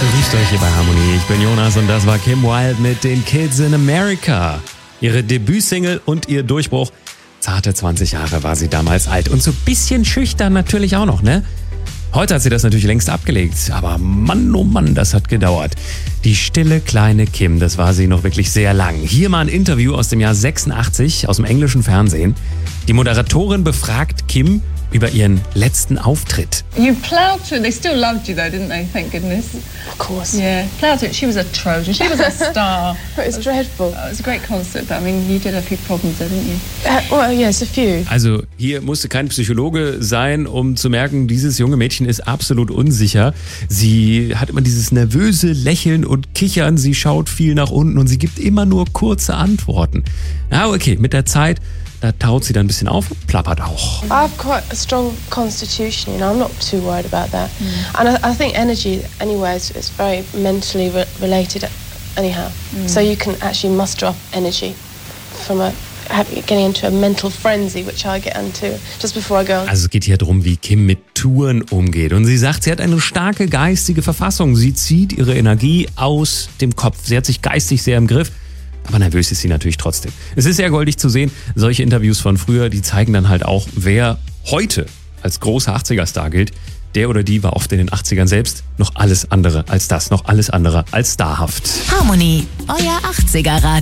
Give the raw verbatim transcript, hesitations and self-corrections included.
Grüßt euch hier bei Harmonie. Ich bin Jonas und das war Kim Wilde mit den Kids in America. Ihre Debütsingle und ihr Durchbruch. Zarte zwanzig Jahre war sie damals alt und so ein bisschen schüchtern natürlich auch noch, ne? Heute hat sie das natürlich längst abgelegt, aber Mann, oh Mann, das hat gedauert. Die stille kleine Kim, das war sie noch wirklich sehr lang. Hier mal ein Interview aus dem Jahr sechsundachtzig aus dem englischen Fernsehen. Die Moderatorin befragt Kim über ihren letzten Auftritt. You ploughed through. They still loved you though, didn't they? Thank goodness. Of course. Yeah, ploughed through. She was a Trojan. She was a star. It was dreadful. It was a great concert, but I mean, you did have a few problems there, didn't you? Uh, well, yes, a few. Also hier musste kein Psychologe sein, um zu merken, dieses junge Mädchen ist absolut unsicher. Sie hat immer dieses nervöse Lächeln und Kichern. Sie schaut viel nach unten und sie gibt immer nur kurze Antworten. Na okay, mit der Zeit, da taut sie dann ein bisschen auf und plappert auch. I have quite a strong constitution, you know, I'm not too worried about that. Mm. And I, I think energy, anyway, is, is very mentally re- related anyhow. Mm. So you can actually muster up energy from a, getting into a mental frenzy, which I get into just before I go. Also es geht hier darum, wie Kim mit Touren umgeht. Und sie sagt, sie hat eine starke geistige Verfassung. Sie zieht ihre Energie aus dem Kopf. Sie hat sich geistig sehr im Griff. Aber nervös ist sie natürlich trotzdem. Es ist sehr goldig zu sehen, solche Interviews von früher, die zeigen dann halt auch, wer heute als großer achtziger-Star gilt. Der oder die war oft in den achtzigern selbst noch alles andere als das, noch alles andere als starhaft. Harmonie, euer achtziger-Radio.